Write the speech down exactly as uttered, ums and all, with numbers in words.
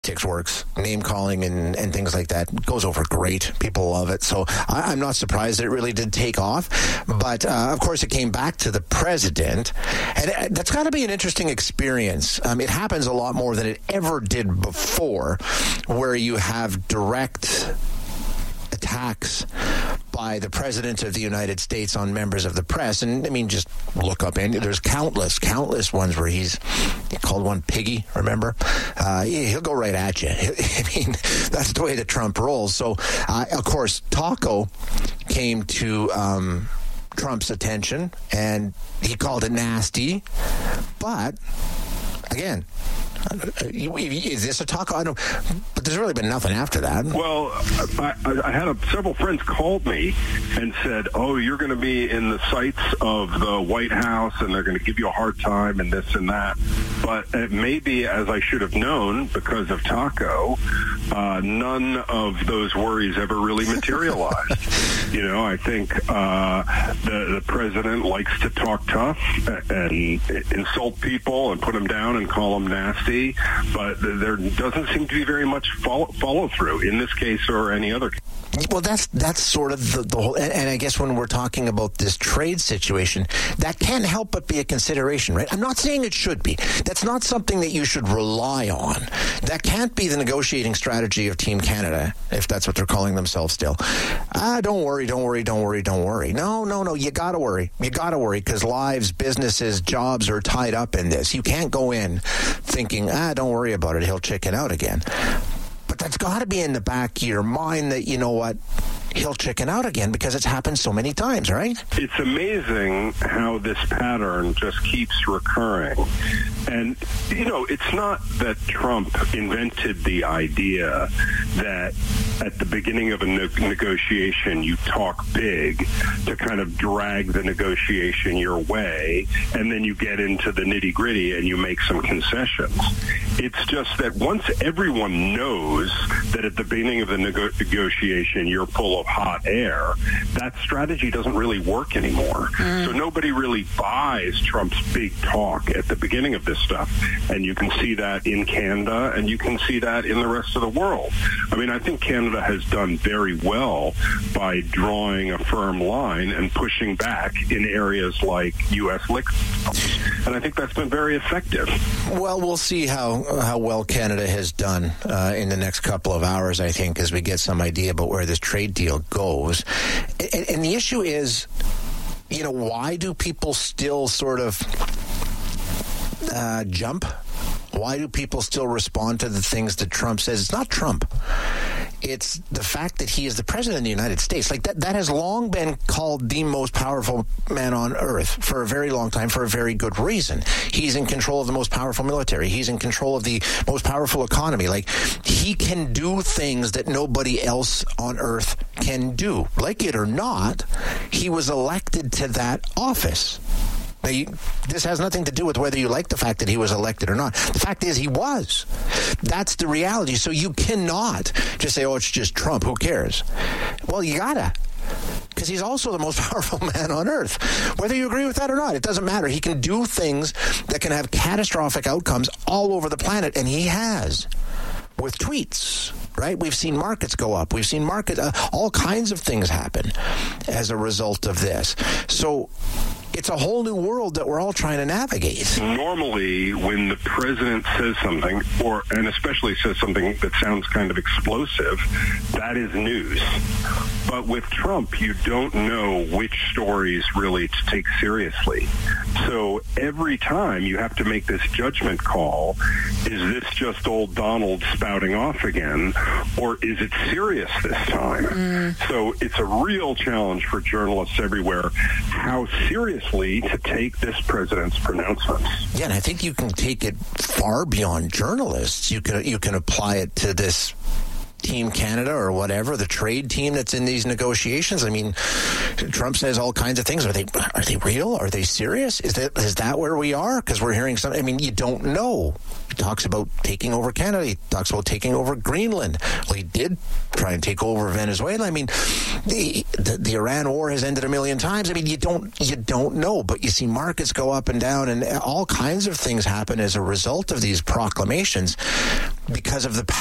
Politics works, name calling and, and things like that goes over great. People love it. So I, I'm not surprised that it really did take off. But uh, of course, it came back to the president. And it, that's got to be an interesting experience. Um, it happens a lot more than it ever did before, where you have direct attacks by the President of the United States on members of the press. And I mean, just look up, and there's countless, countless ones where he's he called one piggy, remember? Uh, he'll go right at you. I mean, that's the way that Trump rolls. So, uh, of course, Taco came to um, Trump's attention, and he called it nasty. But, again, is this a taco? I don't. But there's really been nothing after that. Well, I, I had a, several friends called me and said, "Oh, you're going to be in the sights of the White House, and they're going to give you a hard time, and this and that." But it may be, as I should have known, because of Taco, uh, none of those worries ever really materialized. You know, I think uh, the, the president likes to talk tough and insult people and put them down and call them nasty. But there doesn't seem to be very much follow, follow through in this case or any other case. Well, that's that's sort of the, the whole, and, and I guess when we're talking about this trade situation, that can't help but be a consideration, right? I'm not saying it should be. That's not something that you should rely on. That can't be the negotiating strategy of Team Canada, if that's what they're calling themselves still. Ah, don't worry, don't worry, don't worry, don't worry. No, no, no, you gotta worry. You gotta worry, because lives, businesses, jobs are tied up in this. You can't go in thinking, ah, don't worry about it, he'll chicken out again. But that's got to be in the back of your mind that, you know what, he'll chicken out again because it's happened so many times, right? It's amazing how this pattern just keeps recurring. And, you know, it's not that Trump invented the idea that at the beginning of a ne- negotiation you talk big to kind of drag the negotiation your way, and then you get into the nitty-gritty and you make some concessions. It's just that once everyone knows that at the beginning of the nego- negotiation you're full of hot air, that strategy doesn't really work anymore. Mm. So nobody really buys Trump's big talk at the beginning of this stuff. And you can see that in Canada, and you can see that in the rest of the world. I mean, I think Canada has done very well by drawing a firm line and pushing back in areas like U S liquor. And I think that's been very effective. Well, we'll see how how well Canada has done uh, in the next couple of hours, I think, as we get some idea about where this trade deal goes. And, and the issue is, you know, why do people still sort of uh, jump? Why do people still respond to the things that Trump says? It's not Trump. It's the fact that he is the president of the United States. Like that, that has long been called the most powerful man on earth for a very long time for a very good reason. He's in control of the most powerful military. He's in control of the most powerful economy. Like, he can do things that nobody else on earth can do. Like it or not, he was elected to that office. Now, you, this has nothing to do with whether you like the fact that he was elected or not. The fact is he was. That's the reality. So you cannot just say, oh, it's just Trump. Who cares? Well, you gotta. Because he's also the most powerful man on earth. Whether you agree with that or not, it doesn't matter. He can do things that can have catastrophic outcomes all over the planet, and he has. With tweets, right? We've seen markets go up. We've seen market, uh, all kinds of things happen as a result of this. So it's a whole new world that we're all trying to navigate. Normally, when the president says something, or and especially says something that sounds kind of explosive, that is news. But with Trump, you don't know which stories really to take seriously. So every time you have to make this judgment call, is this just old Donald spouting off again, or is it serious this time? Mm. So it's a real challenge for journalists everywhere how seriously to take this president's pronouncements. Yeah, and I think you can take it far beyond journalists. You can you can apply it to this Team Canada or whatever, the trade team that's in these negotiations. I mean, Trump says all kinds of things. Are they are they real? Are they serious? Is that is that where we are? Because we're hearing some. I mean, you don't know. He talks about taking over Canada. He talks about taking over Greenland. Well, he did try and take over Venezuela. I mean, the, the the Iran war has ended a million times. I mean, you don't you don't know. But you see markets go up and down, and all kinds of things happen as a result of these proclamations because of the